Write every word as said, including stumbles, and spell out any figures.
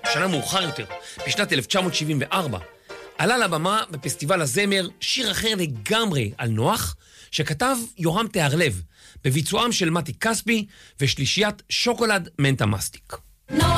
שנה מאוחר יותר, בשנת אלף תשע מאות שבעים וארבע, עלה לבמה בפסטיבל הזמר שיר אחר לגמרי על נוח, שכתב יורם תיארלב, בביצועם של מתי כספי ושלישיית שוקולד מנטה מסטיק.